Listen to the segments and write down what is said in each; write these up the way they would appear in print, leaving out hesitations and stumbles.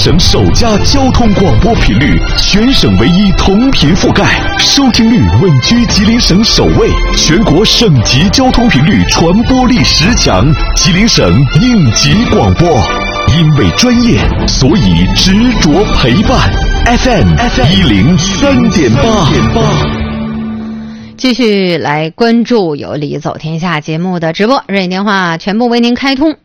省首家交通广播频率，全省唯一同频覆盖，收听率稳居吉林省首位，全国省级交通频率传播力10强，吉林省应急广播。因为专业，所以执着陪伴。FM 103.8。 继续来关注有理走天下节目的直播，热线电话全部为您开通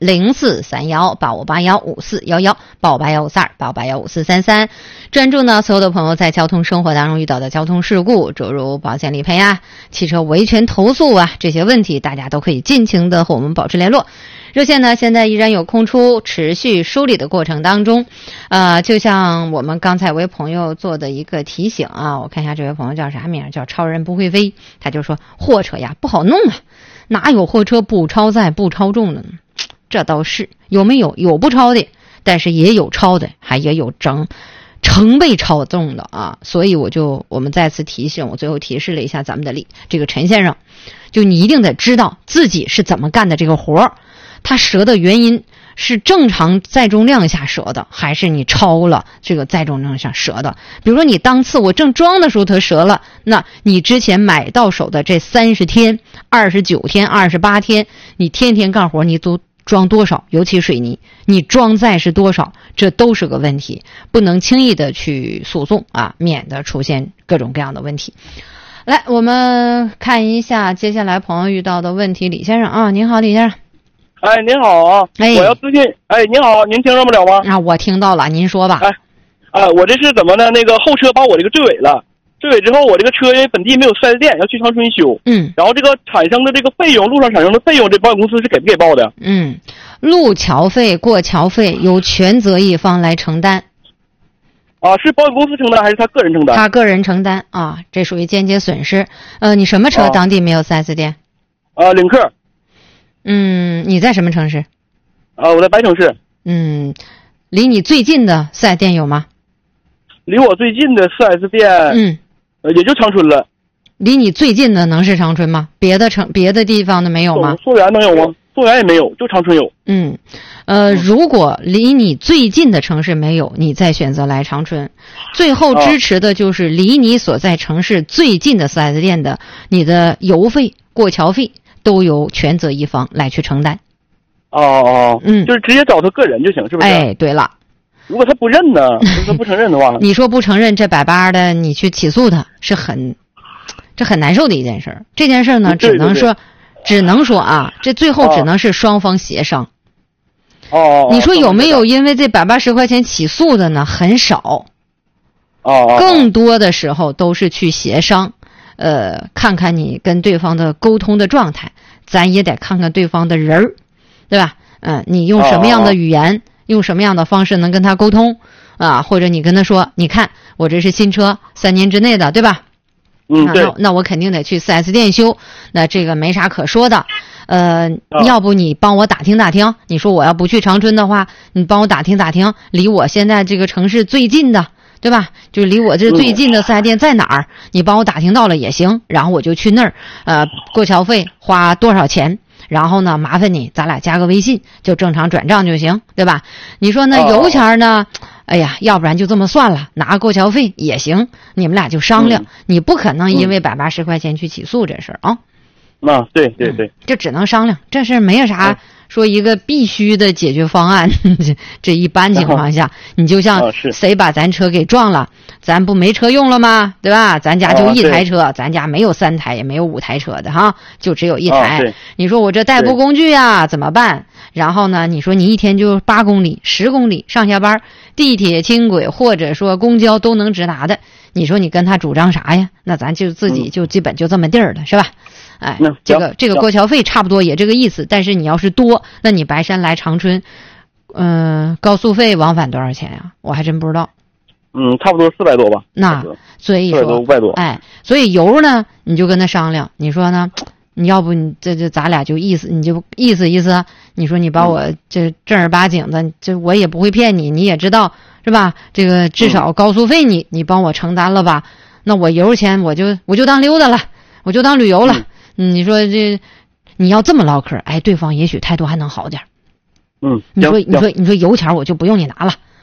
：043185815411，85815428515433。专注呢所有的朋友在交通生活当中遇到的交通事故，诸如保险理赔啊、汽车维权投诉啊这些问题，大家都可以尽情的和我们保持联络。热线呢现在依然有空出，持续梳理的过程当中。就像我们刚才为朋友做的一个提醒啊，我看一下这位朋友叫啥名，叫超人不会飞，他就说货车呀不好弄啊，哪有货车不超载不超重的呢？这倒是有没有？有不超的，但是也有超的，还也有成倍超重的啊。所以我们再次提醒，我最后提示了一下咱们的这个陈先生，就你一定得知道自己是怎么干的这个活儿。它折的原因是正常载重量下折的，还是你超了这个载重量下折的？比如说你当次我正装的时候它折了，那你之前买到手的这30天、29天、28天，你天天干活你都装多少？尤其水泥，你装载是多少？这都是个问题，不能轻易的去诉讼啊，免得出现各种各样的问题。来，我们看一下接下来朋友遇到的问题。李先生啊，您好，李先生。 哎，您好啊！我要咨询。哎，您好，您听着不了吗？ 啊，我听到了，您说吧。 我这是怎么呢？那个后车把我这个坠毁了，坠毁之后，我这个车因为本地没有4S店，要去长春修。然后这个产生的这个费用，路上产生的费用，这保险公司是给不给报的？ 路桥费、过桥费由全责一方来承担。 啊，是保险公司承担还是他个人承担？ 他个人承担啊，这属于间接损失。你什么车当地没有4S店？ 领克。 你在什么城市？ 我在白城市。 离你最近的4S店有吗？ 离我最近的4S店，也就长春了。 离你最近的能是长春吗？别的地方的没有吗？ 溯源能有吗？溯源也没有，就长春有。 如果离你最近的城市没有，你再选择来长春。最后支持的就是离你所在城市最近的4S店的，你的油费、过桥费都由全责一方来去承担。 就是直接找他个人就行，是不是？ 哎，对了。 如果他不认呢？他不承认的话， 你说不承认，这百八的你去起诉他，这很难受的一件事。这件事呢，只能说啊，这最后只能是双方协商。你说有没有因为这180块钱起诉的呢？很少。更多的时候都是去协商。看看你跟对方的沟通的状态，咱也得看看对方的人儿，对吧？你用什么样的语言，用什么样的方式能跟他沟通啊？或者你跟他说，你看我这是新车，3年之内的，对吧？ 对。 那我肯定得去4S店修，那这个没啥可说的。要不你帮我打听打听，你说我要不去长春的话，你帮我打听打听，离我现在这个城市最近的。对吧？就离我这最近的4S店在哪儿？你帮我打听到了也行，然后我就去那儿，过桥费花多少钱？然后呢，麻烦你，咱俩加个微信，就正常转账就行，对吧？你说那油钱呢？哎呀，要不然就这么算了，拿过桥费也行，你们俩就商量。你不可能因为180块钱去起诉这事儿啊。 对， 这只能商量，这事没有啥说一个必须的解决方案。这一般情况下，你就像谁把咱车给撞了，咱不没车用了吗？对吧？咱家就1台车，咱家没有3台也没有5台车的哈，就只有1台。你说我这代步工具啊怎么办？然后呢，你说你一天就8公里、10公里上下班，地铁、轻轨或者说公交都能直达的，你说你跟他主张啥呀？那咱就自己就基本就这么地儿了，是吧？哎，这个过桥费差不多也这个意思，但是你要是多，那你白山来长春，高速费往返多少钱呀？我还真不知道。 差不多400多吧。 那所以说 400多500多。 哎，所以油呢，你就跟他商量，你说呢？你要不你这咱俩就意思，你就意思，你说你把我这正儿八经的，这我也不会骗你，你也知道是吧？这个至少高速费你帮我承担了吧？那我油钱我就当溜达了，我就当旅游了。你说这你要这么唠嗑，哎，对方也许态度还能好点。你说油钱我就不用你拿了，